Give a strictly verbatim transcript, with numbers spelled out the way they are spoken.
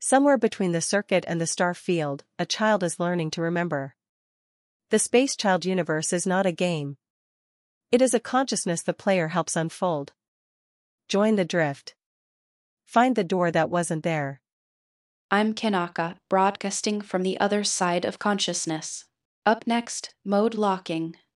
Somewhere between the circuit and the star field, a child is learning to remember. The Space Child universe is not a game. It is a consciousness the player helps unfold. Join the drift. Find the door that wasn't there. I'm Kanaka, broadcasting from the other side of consciousness. Up next, mode locking.